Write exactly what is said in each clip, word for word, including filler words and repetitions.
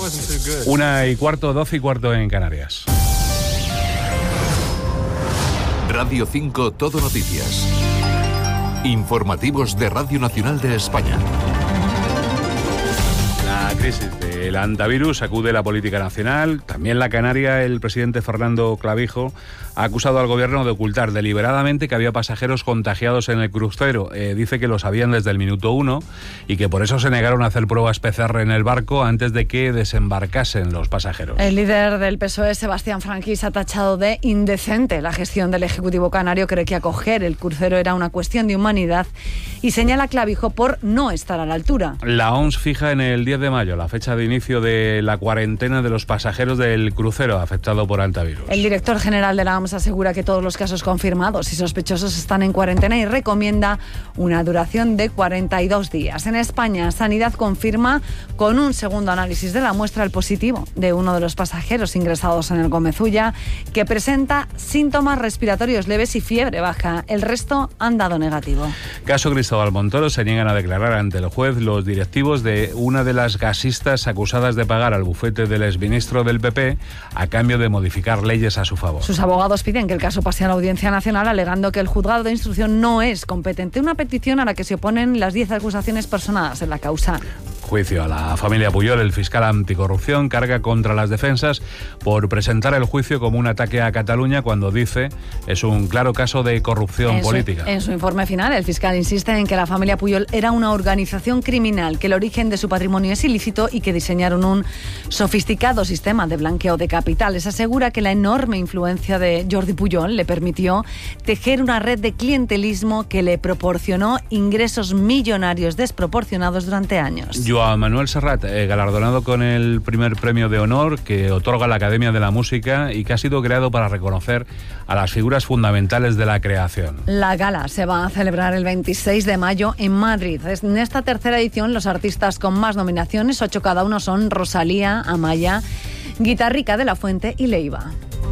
Una y cuarto, doce y cuarto en Canarias. Radio cinco Todo Noticias. Informativos de Radio Nacional de España. La crisis del antivirus sacude la política nacional. También la canaria. El presidente Fernando Clavijo ha acusado al gobierno de ocultar deliberadamente que había pasajeros contagiados en el crucero. Eh, dice que lo sabían desde el minuto uno y que por eso se negaron a hacer pruebas P C R en el barco antes de que desembarcasen los pasajeros. El líder del P S O E, Sebastián Franquís, ha tachado de indecente la gestión del Ejecutivo canario. Cree que acoger el crucero era una cuestión de humanidad y señala a Clavijo por no estar a la altura. La O M S fija en el diez de mayo la fecha de inicio de la cuarentena de los pasajeros del crucero afectado por antivirus. El director general de la O M S asegura que todos los casos confirmados y sospechosos están en cuarentena y recomienda una duración de cuarenta y dos días. En España, Sanidad confirma con un segundo análisis de la muestra el positivo de uno de los pasajeros ingresados en el Gómez Ulla, que presenta síntomas respiratorios leves y fiebre baja. El resto han dado negativo. Caso Cristóbal Montoro. Se niegan a declarar ante el juez los directivos de una de las gasistas acusadas de pagar al bufete del exministro del P P a cambio de modificar leyes a su favor. Sus abogados piden que el caso pase a la Audiencia Nacional, alegando que el juzgado de instrucción no es competente. Una petición a la que se oponen las diez acusaciones personadas en la causa. Juicio a la familia Puyol. El fiscal anticorrupción carga contra las defensas por presentar el juicio como un ataque a Cataluña cuando dice es un claro caso de corrupción en política. Su, en su informe final, el fiscal insiste en que la familia Puyol era una organización criminal, que el origen de su patrimonio es ilícito y que diseñaron un sofisticado sistema de blanqueo de capitales. Asegura que la enorme influencia de Jordi Puyol le permitió tejer una red de clientelismo que le proporcionó ingresos millonarios desproporcionados durante años. Joan Manuel Serrat, eh, galardonado con el primer premio de honor que otorga la Academia de la Música y que ha sido creado para reconocer a las figuras fundamentales de la creación. La gala se va a celebrar el veintiséis de mayo en Madrid. En esta tercera edición, los artistas con más nominaciones, ocho cada uno, son Rosalía, Amaya, Guitarrica de la Fuente y Leiva.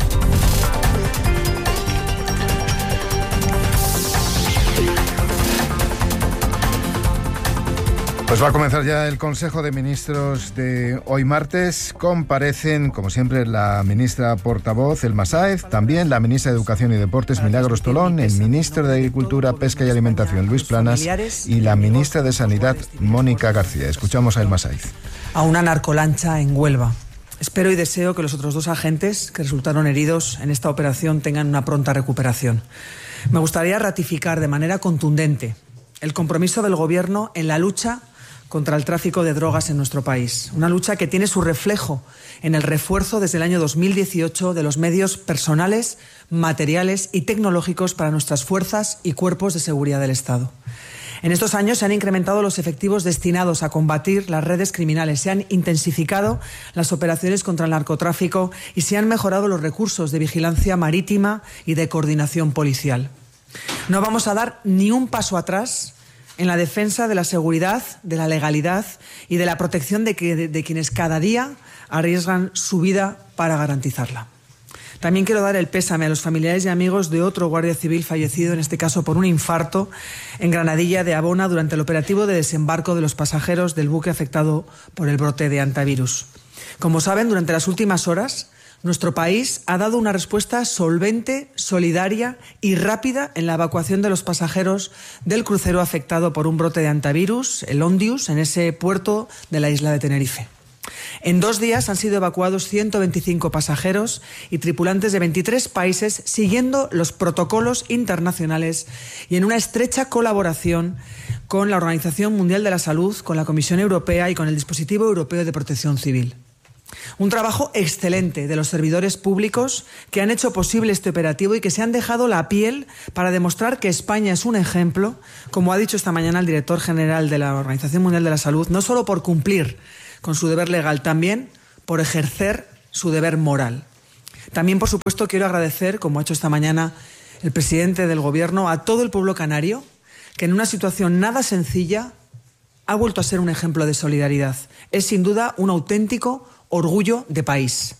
Pues va a comenzar ya el Consejo de Ministros de hoy martes. Comparecen, como siempre, la ministra portavoz, Elma Sáez, también la ministra de Educación y Deportes, Milagros Tolón, el ministro de Agricultura, Pesca y Alimentación, Luis Planas, y la ministra de Sanidad, Mónica García. Escuchamos a Elma Sáez. A una narcolancha en Huelva. Espero y deseo que los otros dos agentes que resultaron heridos en esta operación tengan una pronta recuperación. Me gustaría ratificar de manera contundente el compromiso del Gobierno en la lucha contra el tráfico de drogas en nuestro país. Una lucha que tiene su reflejo en el refuerzo desde el año dos mil dieciocho de los medios personales, materiales y tecnológicos para nuestras fuerzas y cuerpos de seguridad del Estado. En estos años se han incrementado los efectivos destinados a combatir las redes criminales, se han intensificado las operaciones contra el narcotráfico y se han mejorado los recursos de vigilancia marítima y de coordinación policial. No vamos a dar ni un paso atrás en la defensa de la seguridad, de la legalidad y de la protección de, que, de, de quienes cada día arriesgan su vida para garantizarla. También quiero dar el pésame a los familiares y amigos de otro guardia civil fallecido, en este caso por un infarto, en Granadilla de Abona durante el operativo de desembarco de los pasajeros del buque afectado por el brote de antivirus. Como saben, durante las últimas horas, nuestro país ha dado una respuesta solvente, solidaria y rápida en la evacuación de los pasajeros del crucero afectado por un brote de antivirus, el Ondius, en ese puerto de la isla de Tenerife. En dos días han sido evacuados ciento veinticinco pasajeros y tripulantes de veintitrés países siguiendo los protocolos internacionales y en una estrecha colaboración con la Organización Mundial de la Salud, con la Comisión Europea y con el Dispositivo Europeo de Protección Civil. Un trabajo excelente de los servidores públicos que han hecho posible este operativo y que se han dejado la piel para demostrar que España es un ejemplo, como ha dicho esta mañana el director general de la Organización Mundial de la Salud, no solo por cumplir con su deber legal, también por ejercer su deber moral. También, por supuesto, quiero agradecer, como ha hecho esta mañana el presidente del Gobierno, a todo el pueblo canario, que en una situación nada sencilla ha vuelto a ser un ejemplo de solidaridad. Es sin duda un auténtico orgullo de país.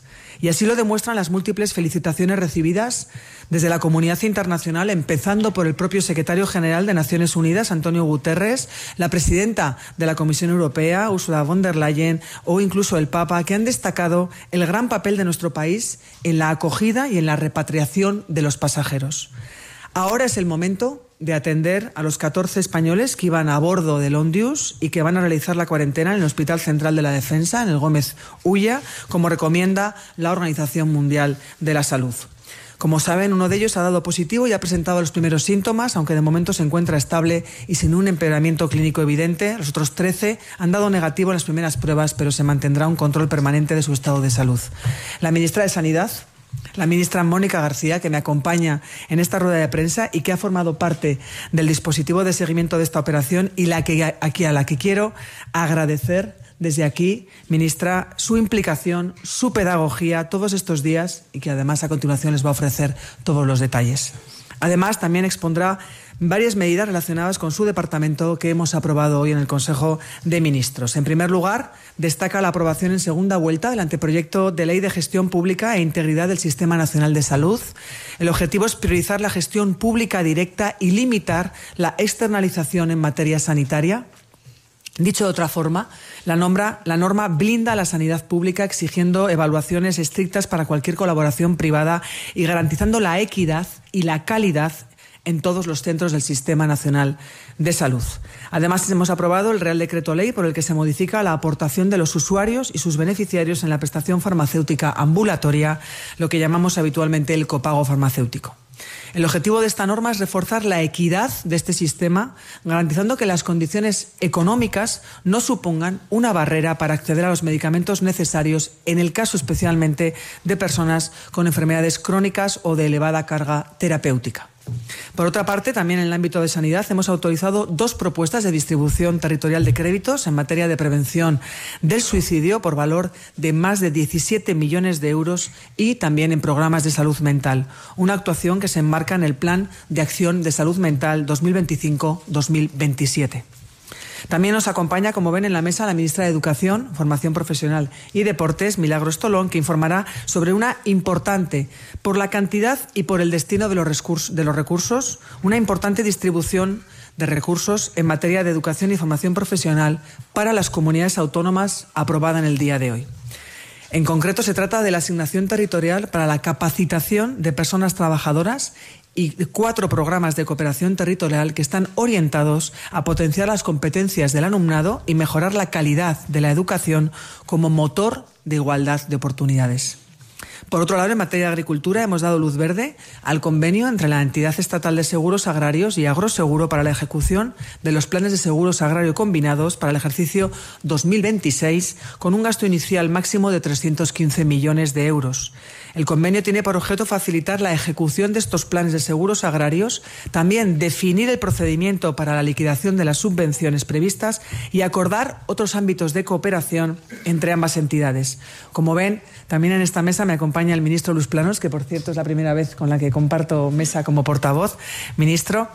Y así lo demuestran las múltiples felicitaciones recibidas desde la comunidad internacional, empezando por el propio secretario general de Naciones Unidas, Antonio Guterres, la presidenta de la Comisión Europea, Ursula von der Leyen, o incluso el Papa, que han destacado el gran papel de nuestro país en la acogida y en la repatriación de los pasajeros. Ahora es el momento de atender a los catorce españoles que iban a bordo del Ondius y que van a realizar la cuarentena en el Hospital Central de la Defensa, en el Gómez Ulla, como recomienda la Organización Mundial de la Salud. Como saben, uno de ellos ha dado positivo y ha presentado los primeros síntomas, aunque de momento se encuentra estable y sin un empeoramiento clínico evidente. Los otros trece han dado negativo en las primeras pruebas, pero se mantendrá un control permanente de su estado de salud. La ministra de Sanidad, la ministra Mónica García, que me acompaña en esta rueda de prensa y que ha formado parte del dispositivo de seguimiento de esta operación y la que, aquí a la que quiero agradecer desde aquí, ministra, su implicación, su pedagogía todos estos días y que además a continuación les va a ofrecer todos los detalles. Además, también expondrá varias medidas relacionadas con su departamento que hemos aprobado hoy en el Consejo de Ministros. En primer lugar, destaca la aprobación en segunda vuelta del anteproyecto de Ley de Gestión Pública e Integridad del Sistema Nacional de Salud. El objetivo es priorizar la gestión pública directa y limitar la externalización en materia sanitaria. Dicho de otra forma, la, nombra, la norma blinda la sanidad pública exigiendo evaluaciones estrictas para cualquier colaboración privada y garantizando la equidad y la calidad en todos los centros del Sistema Nacional de Salud. Además, hemos aprobado el Real Decreto Ley por el que se modifica la aportación de los usuarios y sus beneficiarios en la prestación farmacéutica ambulatoria, lo que llamamos habitualmente el copago farmacéutico. El objetivo de esta norma es reforzar la equidad de este sistema, garantizando que las condiciones económicas no supongan una barrera para acceder a los medicamentos necesarios, en el caso especialmente de personas con enfermedades crónicas o de elevada carga terapéutica. Por otra parte, también en el ámbito de sanidad hemos autorizado dos propuestas de distribución territorial de créditos en materia de prevención del suicidio por valor de más de diecisiete millones de euros y también en programas de salud mental, una actuación que se enmarca en el Plan de Acción de Salud Mental dos mil veinticinco dos mil veintisiete. También nos acompaña, como ven en la mesa, la ministra de Educación, Formación Profesional y Deportes, Milagros Tolón, que informará sobre una importante, por la cantidad y por el destino de los recursos, de los recursos, una importante distribución de recursos en materia de educación y formación profesional para las comunidades autónomas aprobada en el día de hoy. En concreto, se trata de la asignación territorial para la capacitación de personas trabajadoras y cuatro programas de cooperación territorial que están orientados a potenciar las competencias del alumnado y mejorar la calidad de la educación como motor de igualdad de oportunidades. Por otro lado, en materia de agricultura hemos dado luz verde al convenio entre la Entidad Estatal de Seguros Agrarios y Agroseguro para la ejecución de los planes de seguros agrario combinados para el ejercicio dos mil veintiséis con un gasto inicial máximo de trescientos quince millones de euros. El convenio tiene por objeto facilitar la ejecución de estos planes de seguros agrarios, también definir el procedimiento para la liquidación de las subvenciones previstas y acordar otros ámbitos de cooperación entre ambas entidades. Como ven, también en esta mesa me acompaña el ministro Luis Planos, que por cierto es la primera vez con la que comparto mesa como portavoz. Ministro,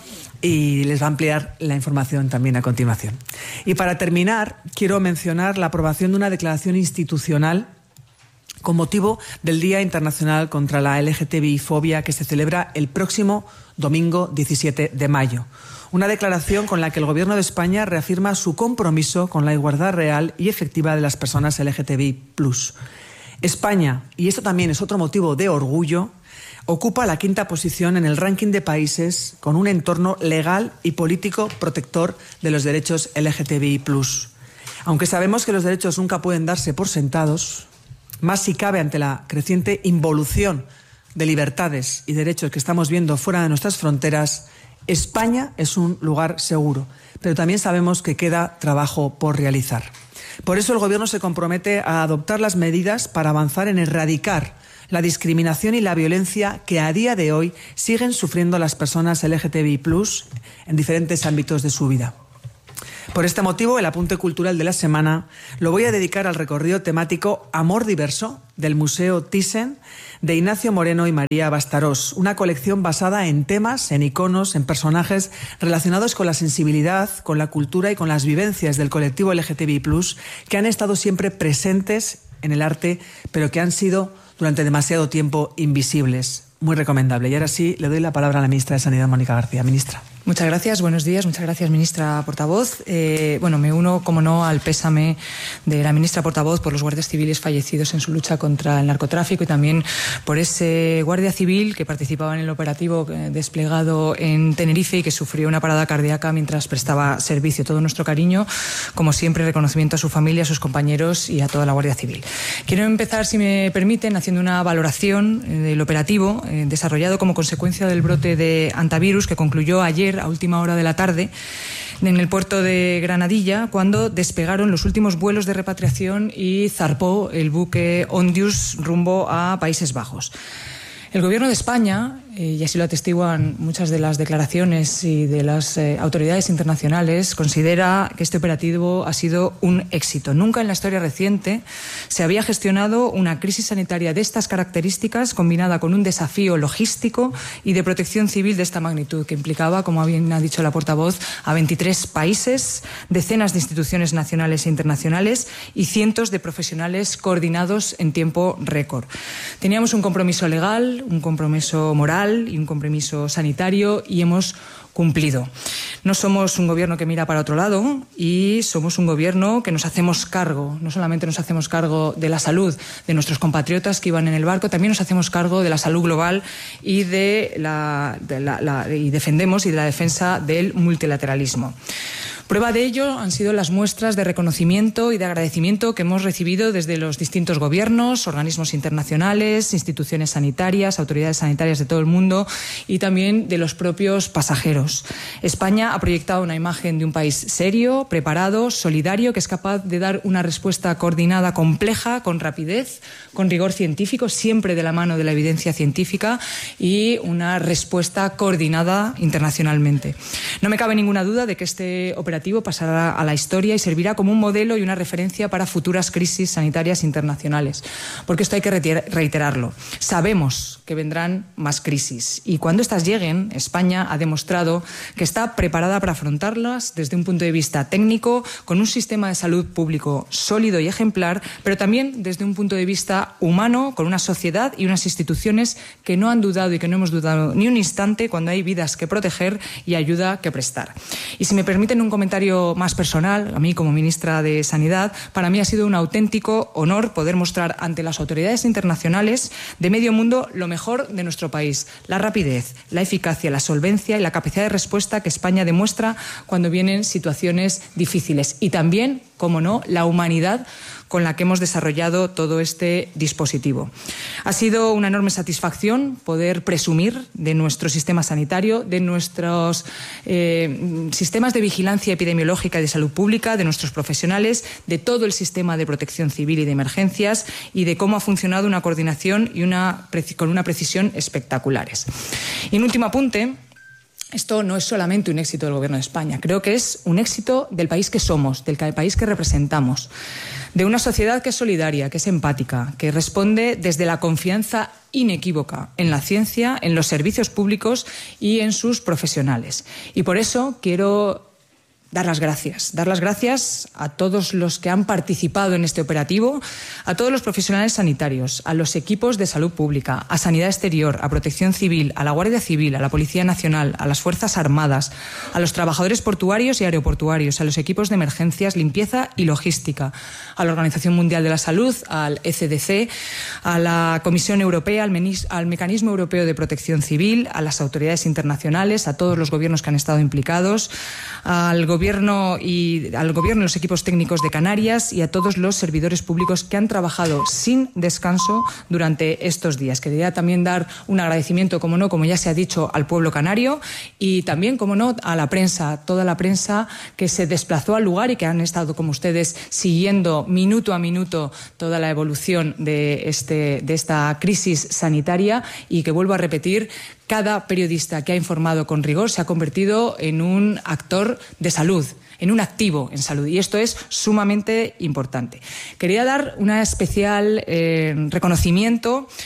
y les va a ampliar la información también a continuación. Y para terminar, quiero mencionar la aprobación de una declaración institucional con motivo del Día Internacional contra la L G T B I fobia que se celebra el próximo domingo diecisiete de mayo. Una declaración con la que el Gobierno de España reafirma su compromiso con la igualdad real y efectiva de las personas L G T B I plus. España, y esto también es otro motivo de orgullo, ocupa la quinta posición en el ranking de países con un entorno legal y político protector de los derechos L G T B I plus. Aunque sabemos que los derechos nunca pueden darse por sentados, más si cabe ante la creciente involución de libertades y derechos que estamos viendo fuera de nuestras fronteras, España es un lugar seguro, pero también sabemos que queda trabajo por realizar. Por eso el Gobierno se compromete a adoptar las medidas para avanzar en erradicar la discriminación y la violencia que a día de hoy siguen sufriendo las personas L G T B I plus en diferentes ámbitos de su vida. Por este motivo, el apunte cultural de la semana lo voy a dedicar al recorrido temático Amor Diverso del Museo Thyssen de Ignacio Moreno y María Bastarós, una colección basada en temas, en iconos, en personajes relacionados con la sensibilidad, con la cultura y con las vivencias del colectivo L G T B I plus, que han estado siempre presentes en el arte, pero que han sido durante demasiado tiempo invisibles. Muy recomendable. Y ahora sí, le doy la palabra a la ministra de Sanidad, Mónica García. Ministra. Muchas gracias, buenos días, muchas gracias, ministra portavoz. Eh, bueno, me uno, como no, al pésame de la ministra portavoz por los guardias civiles fallecidos en su lucha contra el narcotráfico y también por ese guardia civil que participaba en el operativo desplegado en Tenerife y que sufrió una parada cardíaca mientras prestaba servicio. Todo nuestro cariño, como siempre, reconocimiento a su familia, a sus compañeros y a toda la Guardia Civil. Quiero empezar, si me permiten, haciendo una valoración del operativo eh, desarrollado como consecuencia del brote de hantavirus que concluyó ayer a última hora de la tarde en el puerto de Granadilla, cuando despegaron los últimos vuelos de repatriación y zarpó el buque Ondius rumbo a Países Bajos. El Gobierno de España, eh, y así lo atestiguan muchas de las declaraciones y de las eh, autoridades internacionales, considera que este operativo ha sido un éxito. Nunca en la historia reciente se había gestionado una crisis sanitaria de estas características combinada con un desafío logístico y de protección civil de esta magnitud, que implicaba, como bien ha dicho la portavoz, a veintitrés países, decenas de instituciones nacionales e internacionales y cientos de profesionales coordinados en tiempo récord. Teníamos un compromiso legal, un compromiso moral y un compromiso sanitario y hemos cumplido. No somos un gobierno que mira para otro lado y somos un gobierno que nos hacemos cargo. No solamente nos hacemos cargo de la salud de nuestros compatriotas que iban en el barco, también nos hacemos cargo de la salud global y de la, de la, la y defendemos y de la defensa del multilateralismo. Prueba de ello han sido las muestras de reconocimiento y de agradecimiento que hemos recibido desde los distintos gobiernos, organismos internacionales, instituciones sanitarias, autoridades sanitarias de todo el mundo y también de los propios pasajeros. España ha proyectado una imagen de un país serio, preparado, solidario, que es capaz de dar una respuesta coordinada, compleja, con rapidez, con rigor científico, siempre de la mano de la evidencia científica y una respuesta coordinada internacionalmente. No me cabe ninguna duda de que este operativo pasará a la historia y servirá como un modelo y una referencia para futuras crisis sanitarias internacionales. Porque esto hay que reiterarlo. Sabemos que vendrán más crisis y cuando estas lleguen, España ha demostrado que está preparada para afrontarlas desde un punto de vista técnico, con un sistema de salud público sólido y ejemplar, pero también desde un punto de vista humano, con una sociedad y unas instituciones que no han dudado y que no hemos dudado ni un instante cuando hay vidas que proteger y ayuda que prestar. Y si me permiten un comentario más personal, a mí como ministra de Sanidad, para mí ha sido un auténtico honor poder mostrar ante las autoridades internacionales de medio mundo lo mejor de nuestro país, la rapidez, la eficacia, la solvencia y la capacidad de respuesta que España demuestra cuando vienen situaciones difíciles y también, como no, la humanidad con la que hemos desarrollado todo este dispositivo. Ha sido una enorme satisfacción poder presumir de nuestro sistema sanitario, de nuestros eh, sistemas de vigilancia epidemiológica y de salud pública, de nuestros profesionales, de todo el sistema de protección civil y de emergencias y de cómo ha funcionado una coordinación y una, con una precisión espectaculares. Y un último apunte. Esto no es solamente un éxito del Gobierno de España, creo que es un éxito del país que somos, del país que representamos, de una sociedad que es solidaria, que es empática, que responde desde la confianza inequívoca en la ciencia, en los servicios públicos y en sus profesionales. Y por eso quiero dar las gracias, dar las gracias a todos los que han participado en este operativo, a todos los profesionales sanitarios, a los equipos de salud pública, a Sanidad Exterior, a Protección Civil, a la Guardia Civil, a la Policía Nacional, a las Fuerzas Armadas, a los trabajadores portuarios y aeroportuarios, a los equipos de emergencias, limpieza y logística, a la Organización Mundial de la Salud, al E C D C, a la Comisión Europea, al, Menis- al Mecanismo Europeo de Protección Civil, a las autoridades internacionales, a todos los gobiernos que han estado implicados, al gobierno y al gobierno y los equipos técnicos de Canarias y a todos los servidores públicos que han trabajado sin descanso durante estos días. Quería también dar un agradecimiento, como no, como ya se ha dicho, al pueblo canario y también, como no, a la prensa, toda la prensa que se desplazó al lugar y que han estado, como ustedes, siguiendo minuto a minuto toda la evolución de, este, de esta crisis sanitaria y que, vuelvo a repetir, cada periodista que ha informado con rigor se ha convertido en un actor de salud, en un activo en salud, y esto es sumamente importante. Quería dar un especial eh, reconocimiento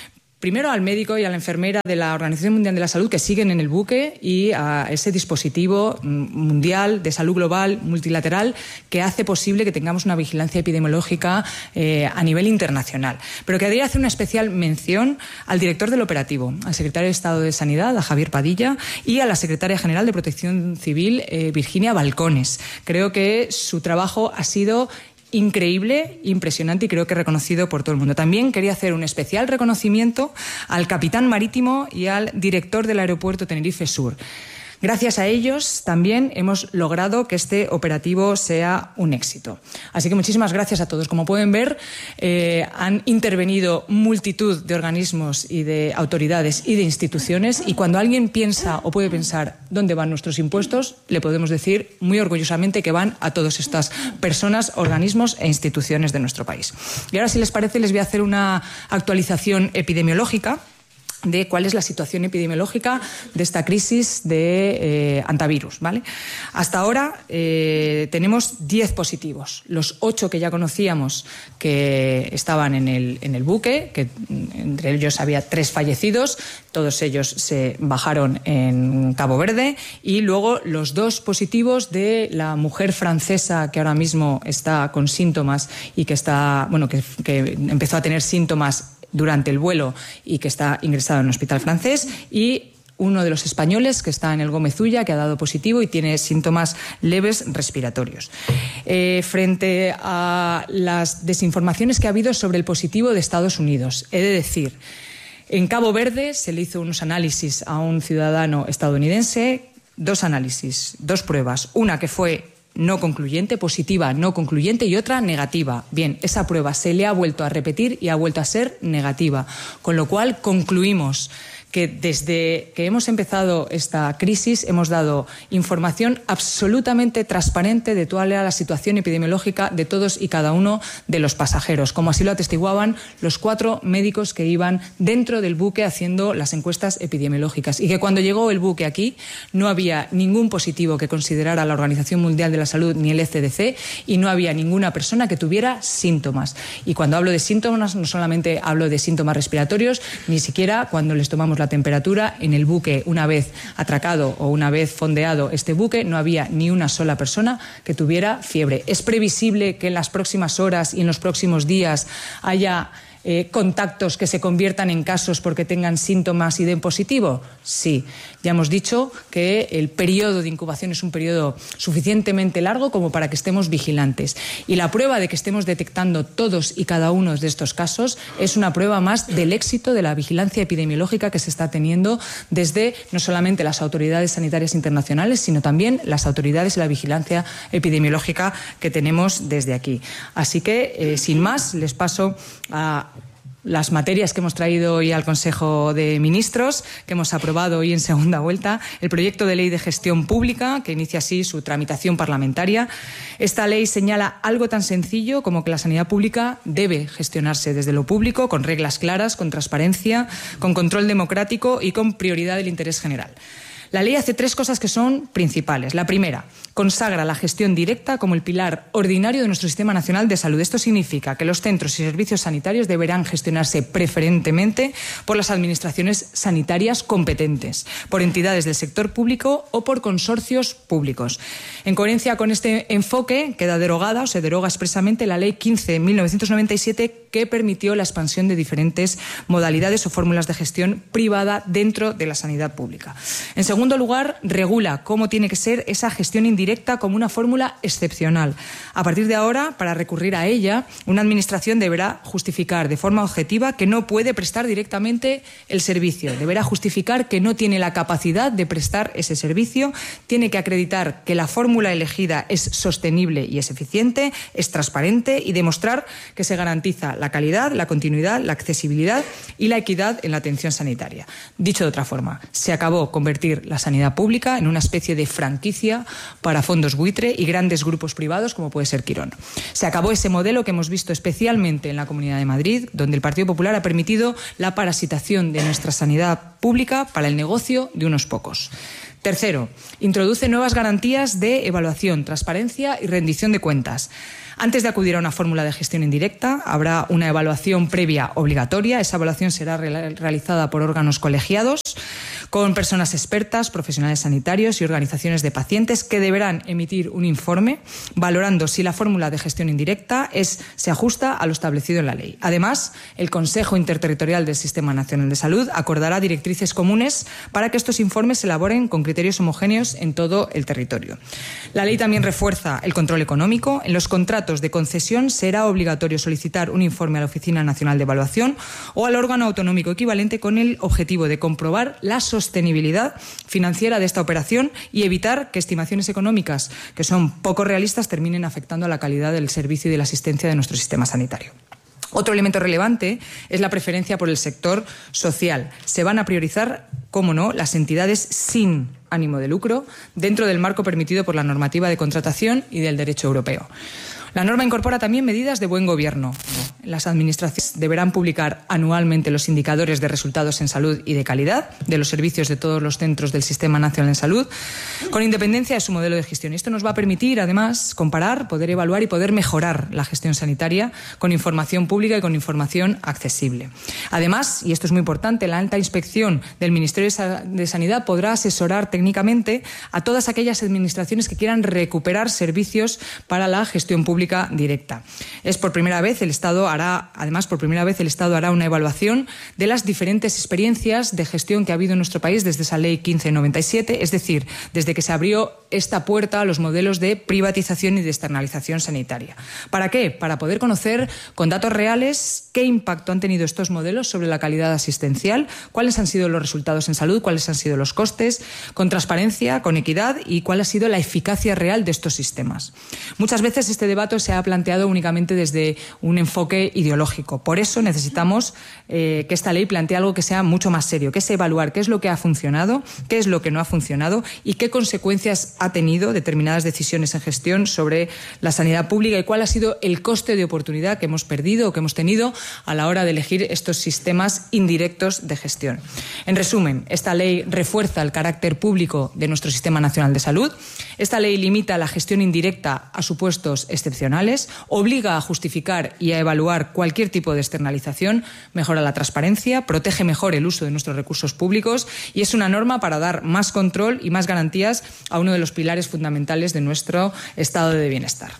primero al médico y a la enfermera de la Organización Mundial de la Salud que siguen en el buque y a ese dispositivo mundial de salud global, multilateral, que hace posible que tengamos una vigilancia epidemiológica eh, a nivel internacional. Pero quería hacer una especial mención al director del operativo, al secretario de Estado de Sanidad, a Javier Padilla, y a la secretaria general de Protección Civil, eh, Virginia Balcones. Creo que su trabajo ha sido increíble, impresionante y creo que reconocido por todo el mundo. También quería hacer un especial reconocimiento al capitán marítimo y al director del aeropuerto Tenerife Sur. Gracias a ellos también hemos logrado que este operativo sea un éxito. Así que muchísimas gracias a todos. Como pueden ver, eh, han intervenido multitud de organismos y de autoridades y de instituciones, y cuando alguien piensa o puede pensar dónde van nuestros impuestos, le podemos decir muy orgullosamente que van a todas estas personas, organismos e instituciones de nuestro país. Y ahora, si les parece, les voy a hacer una actualización epidemiológica de cuál es la situación epidemiológica de esta crisis de eh, antivirus, ¿vale? Hasta ahora eh, tenemos diez positivos, los ocho que ya conocíamos que estaban en el, en el buque, que entre ellos había tres fallecidos, todos ellos se bajaron en Cabo Verde, y luego los dos positivos de la mujer francesa que ahora mismo está con síntomas y que está, bueno, que, que empezó a tener síntomas durante el vuelo y que está ingresado en un hospital francés, y uno de los españoles que está en el Gómez Ulla, que ha dado positivo y tiene síntomas leves respiratorios. Eh, frente a las desinformaciones que ha habido sobre el positivo de Estados Unidos, he de decir, en Cabo Verde se le hizo unos análisis a un ciudadano estadounidense, dos análisis, dos pruebas, una que fue no concluyente, positiva no concluyente, y otra negativa. Bien, esa prueba se le ha vuelto a repetir y ha vuelto a ser negativa, con lo cual concluimos que desde que hemos empezado esta crisis hemos dado información absolutamente transparente de toda la situación epidemiológica de todos y cada uno de los pasajeros, como así lo atestiguaban los cuatro médicos que iban dentro del buque haciendo las encuestas epidemiológicas, y que cuando llegó el buque aquí no había ningún positivo que considerara la Organización Mundial de la Salud ni el E C D C, y no había ninguna persona que tuviera síntomas. Y cuando hablo de síntomas no solamente hablo de síntomas respiratorios, ni siquiera cuando les tomamos la temperatura en el buque, una vez atracado o una vez fondeado este buque, no había ni una sola persona que tuviera fiebre. ¿Es previsible que en las próximas horas y en los próximos días haya eh, contactos que se conviertan en casos porque tengan síntomas y den positivo? Sí. Ya hemos dicho que el periodo de incubación es un periodo suficientemente largo como para que estemos vigilantes. Y la prueba de que estemos detectando todos y cada uno de estos casos es una prueba más del éxito de la vigilancia epidemiológica que se está teniendo desde no solamente las autoridades sanitarias internacionales, sino también las autoridades de la vigilancia epidemiológica que tenemos desde aquí. Así que, eh, sin más, les paso a las materias que hemos traído hoy al Consejo de Ministros, que hemos aprobado hoy en segunda vuelta, el proyecto de ley de gestión pública, que inicia así su tramitación parlamentaria. Esta ley señala algo tan sencillo como que la sanidad pública debe gestionarse desde lo público, con reglas claras, con transparencia, con control democrático y con prioridad del interés general. La ley hace tres cosas que son principales. La primera, consagra la gestión directa como el pilar ordinario de nuestro Sistema Nacional de Salud. Esto significa que los centros y servicios sanitarios deberán gestionarse preferentemente por las administraciones sanitarias competentes, por entidades del sector público o por consorcios públicos. En coherencia con este enfoque, queda derogada o se deroga expresamente la Ley quince barra mil novecientos noventa y siete, que permitió la expansión de diferentes modalidades o fórmulas de gestión privada dentro de la sanidad pública. En segundo lugar, regula cómo tiene que ser esa gestión indirecta como una fórmula excepcional. A partir de ahora, para recurrir a ella, una administración deberá justificar de forma objetiva que no puede prestar directamente el servicio. Deberá justificar que no tiene la capacidad de prestar ese servicio, tiene que acreditar que la fórmula elegida es sostenible y es eficiente, es transparente, y demostrar que se garantiza la calidad, la continuidad, la accesibilidad y la equidad en la atención sanitaria. Dicho de otra forma, se acabó convertir la sanidad pública en una especie de franquicia para fondos buitre y grandes grupos privados como puede ser Quirón. Se acabó ese modelo que hemos visto especialmente en la Comunidad de Madrid, donde el Partido Popular ha permitido la parasitación de nuestra sanidad pública para el negocio de unos pocos. Tercero, introduce nuevas garantías de evaluación, transparencia y rendición de cuentas. Antes de acudir a una fórmula de gestión indirecta, habrá una evaluación previa obligatoria. Esa evaluación será re- realizada por órganos colegiados, con personas expertas, profesionales sanitarios y organizaciones de pacientes que deberán emitir un informe valorando si la fórmula de gestión indirecta es, se ajusta a lo establecido en la ley. Además, el Consejo Interterritorial del Sistema Nacional de Salud acordará directrices comunes para que estos informes se elaboren con criterios homogéneos en todo el territorio. La ley también refuerza el control económico. En los contratos de concesión será obligatorio solicitar un informe a la Oficina Nacional de Evaluación o al órgano autonómico equivalente con el objetivo de comprobar la sostenibilidad financiera de esta operación y evitar que estimaciones económicas que son poco realistas terminen afectando a la calidad del servicio y de la asistencia de nuestro sistema sanitario. Otro elemento relevante es la preferencia por el sector social. Se van a priorizar, cómo no, las entidades sin ánimo de lucro dentro del marco permitido por la normativa de contratación y del derecho europeo. La norma incorpora también medidas de buen gobierno. Las administraciones deberán publicar anualmente los indicadores de resultados en salud y de calidad de los servicios de todos los centros del Sistema Nacional de Salud, con independencia de su modelo de gestión. Esto nos va a permitir, además, comparar, poder evaluar y poder mejorar la gestión sanitaria con información pública y con información accesible. Además, y esto es muy importante, la alta inspección del Ministerio de Sanidad podrá asesorar técnicamente a todas aquellas administraciones que quieran recuperar servicios para la gestión pública directa. Es por primera vez el Estado hará, además por primera vez el Estado hará una evaluación de las diferentes experiencias de gestión que ha habido en nuestro país desde esa ley quince noventa y siete, es decir, desde que se abrió esta puerta a los modelos de privatización y de externalización sanitaria. ¿Para qué? Para poder conocer con datos reales qué impacto han tenido estos modelos sobre la calidad asistencial, cuáles han sido los resultados en salud, cuáles han sido los costes, con transparencia, con equidad y cuál ha sido la eficacia real de estos sistemas. Muchas veces este debate se ha planteado únicamente desde un enfoque ideológico. Por eso necesitamos eh, que esta ley plantee algo que sea mucho más serio, que es evaluar qué es lo que ha funcionado, qué es lo que no ha funcionado y qué consecuencias ha tenido determinadas decisiones en gestión sobre la sanidad pública y cuál ha sido el coste de oportunidad que hemos perdido o que hemos tenido a la hora de elegir estos sistemas indirectos de gestión. En resumen, esta ley refuerza el carácter público de nuestro Sistema Nacional de Salud. Esta ley limita la gestión indirecta a supuestos excepcionales, obliga a justificar y a evaluar cualquier tipo de externalización, mejora la transparencia, protege mejor el uso de nuestros recursos públicos y es una norma para dar más control y más garantías a uno de los pilares fundamentales de nuestro estado de bienestar.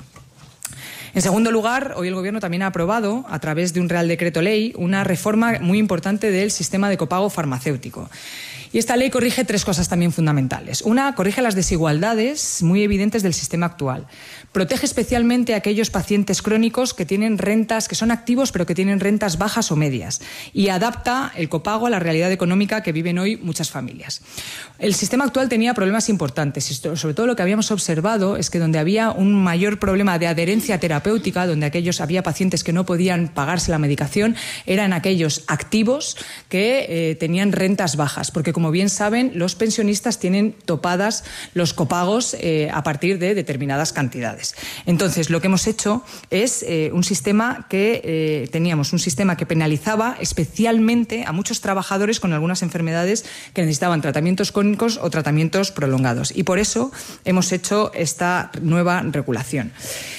En segundo lugar, hoy el Gobierno también ha aprobado, a través de un Real Decreto Ley, una reforma muy importante del sistema de copago farmacéutico. Y esta ley corrige tres cosas también fundamentales. Una, corrige las desigualdades muy evidentes del sistema actual. Protege especialmente a aquellos pacientes crónicos que tienen rentas, que son activos pero que tienen rentas bajas o medias. Y adapta el copago a la realidad económica que viven hoy muchas familias. El sistema actual tenía problemas importantes y sobre todo lo que habíamos observado es que donde había un mayor problema de adherencia terapéutica, donde aquellos había pacientes que no podían pagarse la medicación, eran aquellos activos que eh, tenían rentas bajas, porque como bien saben, los pensionistas tienen topadas los copagos eh, a partir de determinadas cantidades. Entonces, lo que hemos hecho es eh, un sistema que eh, teníamos un sistema que penalizaba especialmente a muchos trabajadores con algunas enfermedades que necesitaban tratamientos crónicos o tratamientos prolongados. Y por eso hemos hecho esta nueva regulación.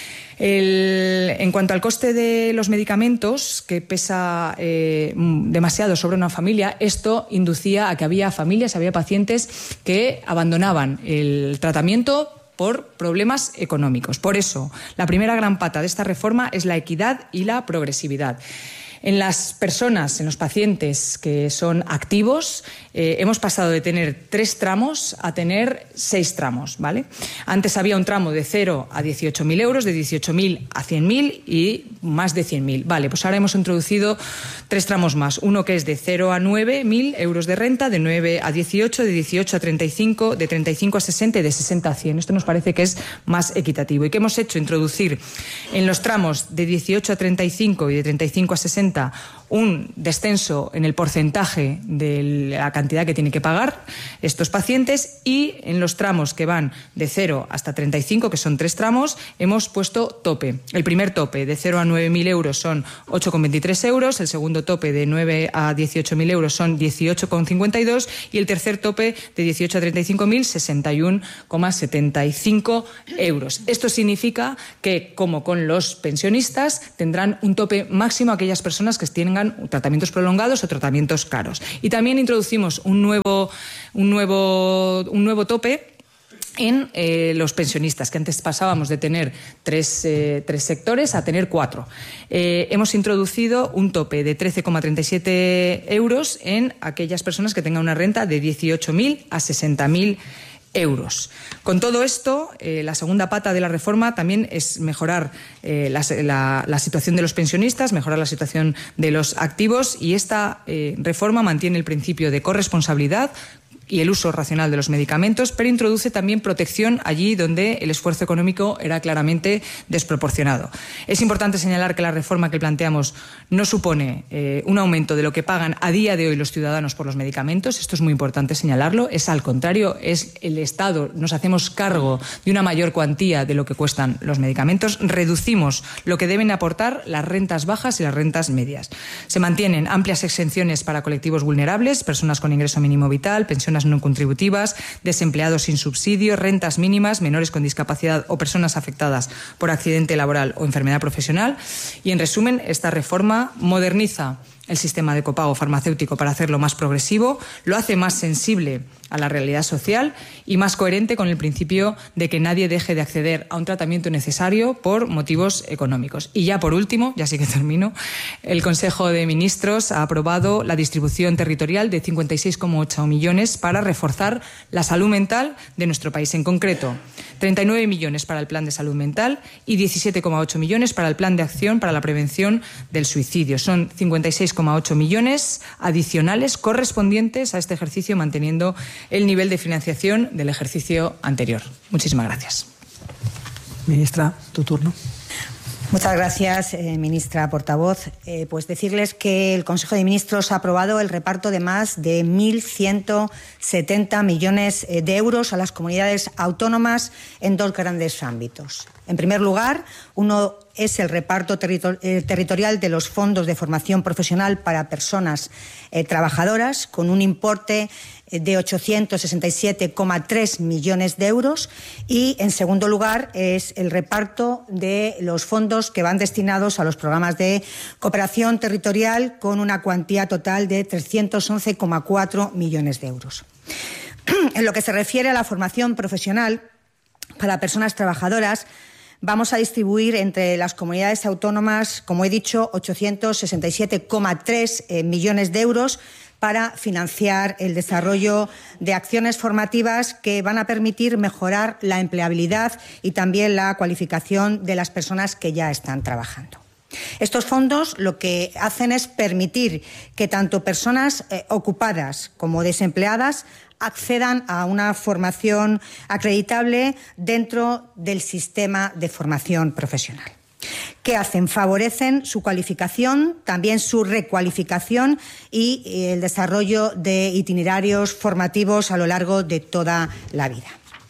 El, en cuanto al coste de los medicamentos, que pesa eh, demasiado sobre una familia, esto inducía a que había familias, había pacientes que abandonaban el tratamiento por problemas económicos. Por eso, la primera gran pata de esta reforma es la equidad y la progresividad. En las personas, en los pacientes que son activos, eh, hemos pasado de tener tres tramos a tener seis tramos, ¿vale? Antes había un tramo de cero a dieciocho mil euros, de dieciocho mil a cien mil y más de cien mil. Vale, pues ahora hemos introducido tres tramos más. Uno que es de cero a nueve mil euros de renta, de nueve a dieciocho, de dieciocho a treinta y cinco, de treinta y cinco a sesenta y de sesenta a cien. Esto nos parece que es más equitativo. ¿Y qué hemos hecho? Introducir en los tramos de dieciocho a treinta y cinco y de treinta y cinco a sesenta un descenso en el porcentaje de la cantidad que tienen que pagar estos pacientes, y en los tramos que van de cero hasta treinta y cinco, que son tres tramos, hemos puesto tope. El primer tope de cero a nueve mil euros son ocho coma veintitrés euros, el segundo tope de nueve a dieciocho mil euros son dieciocho coma cincuenta y dos y el tercer tope de dieciocho a treinta y cinco mil, sesenta y uno coma setenta y cinco euros. Esto significa que, como con los pensionistas, tendrán un tope máximo a aquellas personas que tengan tratamientos prolongados o tratamientos caros. Y también introducimos un nuevo, un nuevo, un nuevo tope en eh, los pensionistas, que antes pasábamos de tener tres, eh, tres sectores a tener cuatro. Eh, hemos introducido un tope de trece coma treinta y siete euros en aquellas personas que tengan una renta de dieciocho mil a sesenta mil euros. Con todo esto, eh, la segunda pata de la reforma también es mejorar eh, la, la, la situación de los pensionistas, mejorar la situación de los activos, y esta eh, reforma mantiene el principio de corresponsabilidad y el uso racional de los medicamentos, pero introduce también protección allí donde el esfuerzo económico era claramente desproporcionado. Es importante señalar que la reforma que planteamos no supone eh, un aumento de lo que pagan a día de hoy los ciudadanos por los medicamentos. Esto es muy importante señalarlo. Es al contrario, es el Estado, nos hacemos cargo de una mayor cuantía de lo que cuestan los medicamentos. Reducimos lo que deben aportar las rentas bajas y las rentas medias. Se mantienen amplias exenciones para colectivos vulnerables, personas con ingreso mínimo vital, pensiones no contributivas, desempleados sin subsidio, rentas mínimas, menores con discapacidad o personas afectadas por accidente laboral o enfermedad profesional. Y, en resumen, esta reforma moderniza el sistema de copago farmacéutico para hacerlo más progresivo, lo hace más sensible a la realidad social y más coherente con el principio de que nadie deje de acceder a un tratamiento necesario por motivos económicos. Y ya por último, ya sí que termino, el Consejo de Ministros ha aprobado la distribución territorial de cincuenta y seis coma ocho millones para reforzar la salud mental de nuestro país. En concreto, treinta y nueve millones para el Plan de Salud Mental y diecisiete coma ocho millones para el Plan de Acción para la Prevención del Suicidio. Son cincuenta y seis coma ocho millones adicionales correspondientes a este ejercicio, manteniendo el nivel de financiación del ejercicio anterior. Muchísimas gracias. Ministra, tu turno. Muchas gracias, eh, ministra portavoz. Eh, pues decirles que el Consejo de Ministros ha aprobado el reparto de más de mil ciento setenta millones de euros a las comunidades autónomas en dos grandes ámbitos. En primer lugar, uno es el reparto territor- eh, territorial de los fondos de formación profesional para personas eh, trabajadoras, con un importe de ochocientos sesenta y siete coma tres millones de euros. Y, en segundo lugar, es el reparto de los fondos que van destinados a los programas de cooperación territorial, con una cuantía total de trescientos once coma cuatro millones de euros. En lo que se refiere a la formación profesional para personas trabajadoras, vamos a distribuir entre las comunidades autónomas, como he dicho, ochocientos sesenta y siete coma tres eh, millones de euros para financiar el desarrollo de acciones formativas que van a permitir mejorar la empleabilidad y también la cualificación de las personas que ya están trabajando. Estos fondos lo que hacen es permitir que tanto personas eh, ocupadas como desempleadas accedan a una formación acreditable dentro del sistema de formación profesional. ¿Qué hacen? Favorecen su cualificación, también su recualificación y el desarrollo de itinerarios formativos a lo largo de toda la vida.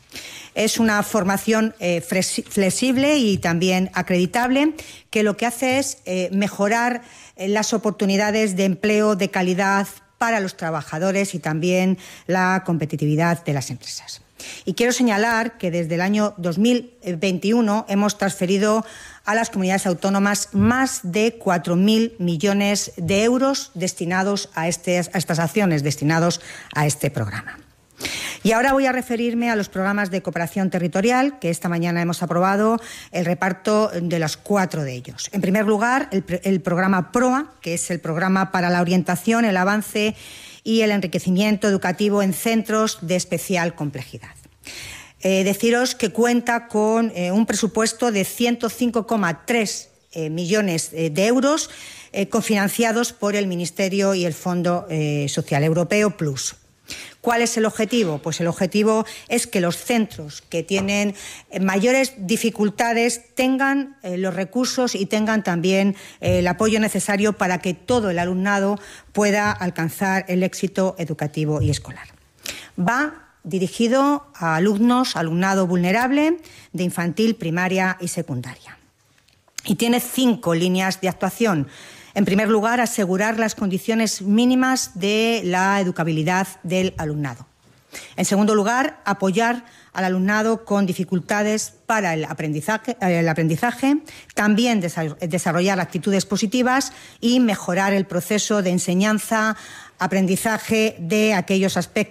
Es una formación eh, flexible y también acreditable, que lo que hace es eh, mejorar eh, las oportunidades de empleo de calidad para los trabajadores y también la competitividad de las empresas. Y quiero señalar que desde el año dos mil veintiuno hemos transferido a las comunidades autónomas más de cuatro mil millones de euros destinados a, este, a estas acciones, destinados a este programa. Y ahora voy a referirme a los programas de cooperación territorial, que esta mañana hemos aprobado el reparto de los cuatro de ellos. En primer lugar, el, el programa PROA, que es el programa para la orientación, el avance y el enriquecimiento educativo en centros de especial complejidad. Eh, deciros que cuenta con eh, un presupuesto de ciento cinco coma tres eh, millones eh, de euros eh, cofinanciados por el Ministerio y el Fondo eh, Social Europeo Plus. ¿Cuál es el objetivo? Pues el objetivo es que los centros que tienen mayores dificultades tengan eh, los recursos y tengan también eh, el apoyo necesario para que todo el alumnado pueda alcanzar el éxito educativo y escolar. Va dirigido a alumnos, alumnado vulnerable de infantil, primaria y secundaria. Y tiene cinco líneas de actuación. En primer lugar, asegurar las condiciones mínimas de la educabilidad del alumnado. En segundo lugar, apoyar al alumnado con dificultades para el aprendizaje, el aprendizaje, también desarrollar actitudes positivas y mejorar el proceso de enseñanza, aprendizaje de aquellos aspectos